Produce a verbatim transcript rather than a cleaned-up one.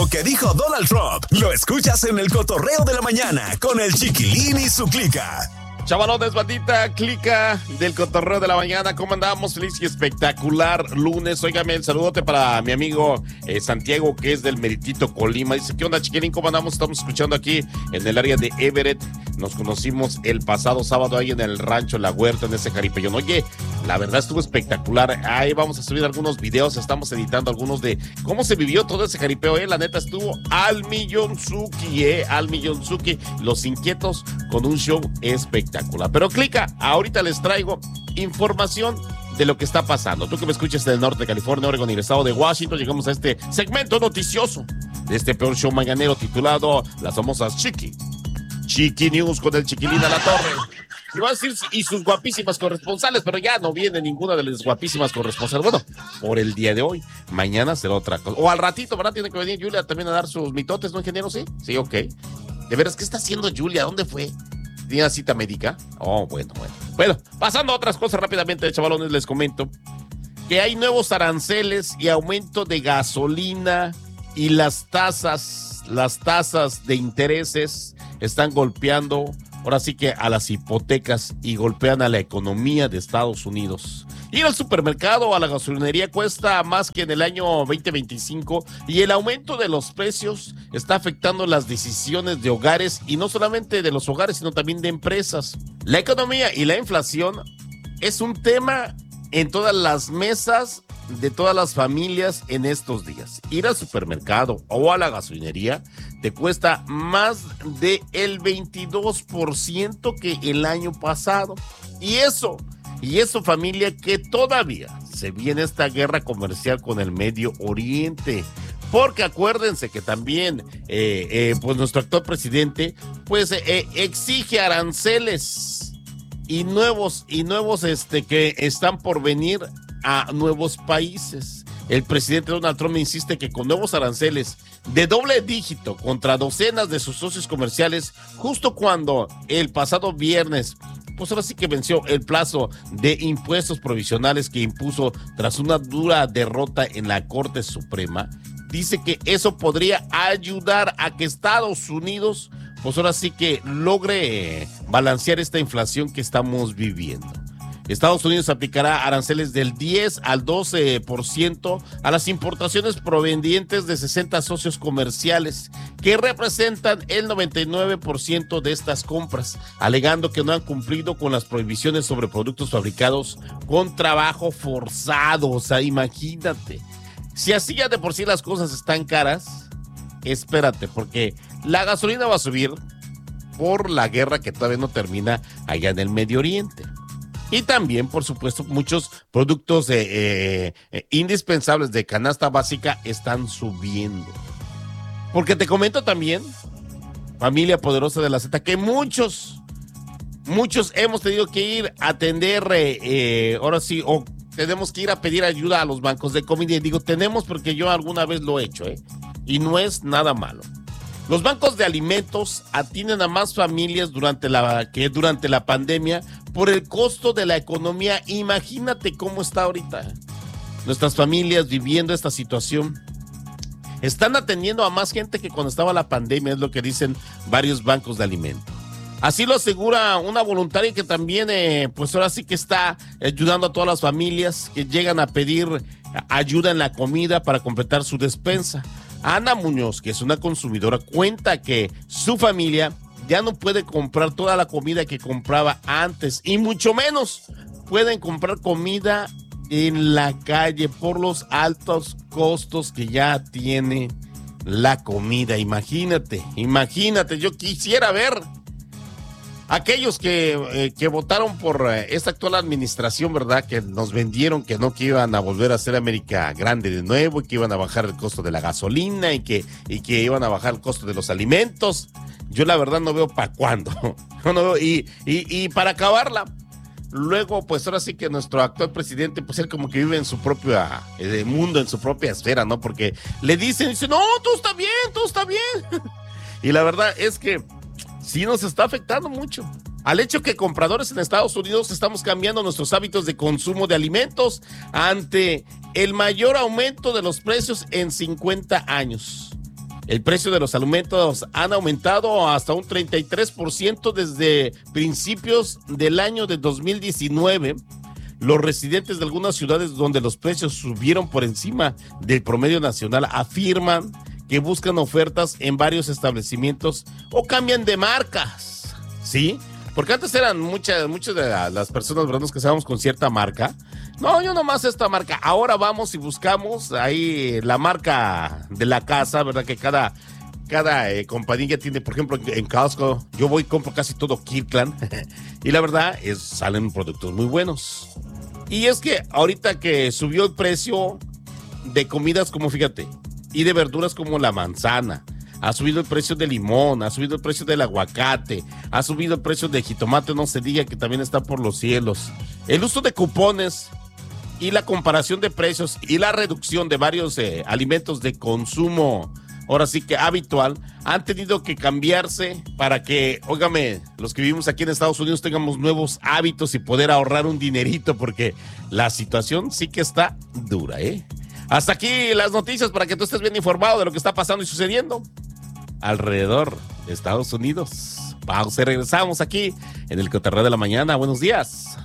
Lo que dijo Donald Trump lo escuchas en el Cotorreo de la Mañana con el Chiquilín y su clica. Chavalones, bandita, clica del Cotorreo de la Mañana. ¿Cómo andamos? Feliz y espectacular lunes. Óigame, el saludote para mi amigo eh, Santiago, que es del Meritito, Colima. Dice, ¿qué onda, Chiquilín? ¿Cómo andamos? Estamos escuchando aquí en el área de Everett. Nos conocimos el pasado sábado ahí en el rancho La Huerta, en ese jaripellón. Oye, la verdad estuvo espectacular. Ahí vamos a subir algunos videos. Estamos editando algunos de cómo se vivió todo ese jaripeo. Eh. La neta estuvo al millonzuki, eh, al millonzuki. Los Inquietos con un show espectacular. Pero clica, ahorita les traigo información de lo que está pasando. Tú que me escuchas del norte de California, Oregon y el estado de Washington, llegamos a este segmento noticioso de este peor show mañanero titulado Las famosas Chiqui. Chiqui News con el Chiquilín a la torre. Y va a decir, y sus guapísimas corresponsales, pero ya no viene ninguna de las guapísimas corresponsales. Bueno, por el día de hoy. Mañana será otra cosa. O al ratito, ¿verdad? Tiene que venir Julia también a dar sus mitotes, ¿no, ingeniero? Sí, sí, ok. De veras, ¿qué está haciendo Julia? ¿Dónde fue? ¿Tenía cita médica? Oh, bueno, bueno. Bueno, pasando a otras cosas rápidamente, chavalones, les comento que hay nuevos aranceles y aumento de gasolina y las tasas, las tasas de intereses están golpeando, ahora sí que a las hipotecas y golpean a la economía de Estados Unidos. Ir al supermercado o a la gasolinería cuesta más que en el año veinte veinticinco y el aumento de los precios está afectando las decisiones de hogares y no solamente de los hogares, sino también de empresas. La economía y la inflación es un tema en todas las mesas de todas las familias en estos días. Ir al supermercado o a la gasolinería te cuesta más del veintidós por ciento que el año pasado. Y eso... Y eso, familia, que todavía se viene esta guerra comercial con el Medio Oriente. Porque acuérdense que también, eh, eh, pues nuestro actual presidente, pues eh, exige aranceles y nuevos, y nuevos este, que están por venir a nuevos países. El presidente Donald Trump insiste que con nuevos aranceles de doble dígito contra docenas de sus socios comerciales, justo cuando el pasado viernes, pues ahora sí que venció el plazo de impuestos provisionales que impuso tras una dura derrota en la Corte Suprema, dice que eso podría ayudar a que Estados Unidos, pues ahora sí que logre balancear esta inflación que estamos viviendo. Estados Unidos aplicará aranceles del diez al doce por ciento a las importaciones provenientes de sesenta socios comerciales que representan el noventa y nueve por ciento de estas compras, alegando que no han cumplido con las prohibiciones sobre productos fabricados con trabajo forzado. O sea, imagínate, si así ya de por sí las cosas están caras, espérate, porque la gasolina va a subir por la guerra que todavía no termina allá en el Medio Oriente. Y también, por supuesto, muchos productos eh, eh, indispensables de canasta básica están subiendo. Porque te comento también, familia poderosa de la Z, que muchos, muchos hemos tenido que ir a atender, eh, eh, ahora sí, o tenemos que ir a pedir ayuda a los bancos de comida. Y digo, tenemos porque yo alguna vez lo he hecho, ¿eh? Y no es nada malo. Los bancos de alimentos atienden a más familias durante la, que durante la pandemia por el costo de la economía. Imagínate cómo está ahorita nuestras familias viviendo esta situación. Están atendiendo a más gente que cuando estaba la pandemia, es lo que dicen varios bancos de alimentos. Así lo asegura una voluntaria que también, eh, pues ahora sí que está ayudando a todas las familias que llegan a pedir ayuda en la comida para completar su despensa. Ana Muñoz, que es una consumidora, cuenta que su familia ya no puede comprar toda la comida que compraba antes y mucho menos pueden comprar comida en la calle por los altos costos que ya tiene la comida. Imagínate, imagínate, yo quisiera ver aquellos que, eh, que votaron por eh, esta actual administración, ¿verdad? Que nos vendieron que no, que iban a volver a hacer América grande de nuevo y que iban a bajar el costo de la gasolina y que, y que iban a bajar el costo de los alimentos. Yo la verdad no veo para cuándo. No veo, y, y, y para acabarla, luego pues ahora sí que nuestro actual presidente, pues él como que vive en su propio eh, mundo, en su propia esfera, ¿no? Porque le dicen, dice, no, todo está bien, todo está bien. Y la verdad es que sí nos está afectando mucho. Al hecho que compradores en Estados Unidos estamos cambiando nuestros hábitos de consumo de alimentos ante el mayor aumento de los precios en cincuenta años. El precio de los alimentos han aumentado hasta un treinta y tres por ciento desde principios del año de dos mil diecinueve. Los residentes de algunas ciudades donde los precios subieron por encima del promedio nacional afirman que buscan ofertas en varios establecimientos o cambian de marcas, ¿sí? Porque antes eran muchas, muchas de las personas, ¿verdad?, nos casábamos con cierta marca. No, yo nomás esta marca. Ahora vamos y buscamos ahí la marca de la casa, ¿verdad? Que cada, cada eh, compañía tiene, por ejemplo, en Costco, yo voy y compro casi todo Kirkland. Y la verdad es, salen productos muy buenos. Y es que ahorita que subió el precio de comidas como, fíjate, y de verduras como la manzana, ha subido el precio del limón, ha subido el precio del aguacate, ha subido el precio del jitomate, no se diga que también está por los cielos. El uso de cupones y la comparación de precios y la reducción de varios eh, alimentos de consumo, ahora sí que habitual, han tenido que cambiarse para que, óigame, los que vivimos aquí en Estados Unidos tengamos nuevos hábitos y poder ahorrar un dinerito, porque la situación sí que está dura, ¿eh? Hasta aquí las noticias para que tú estés bien informado de lo que está pasando y sucediendo alrededor de Estados Unidos. Pausa y regresamos aquí en el Cotorreo de la Mañana. Buenos días.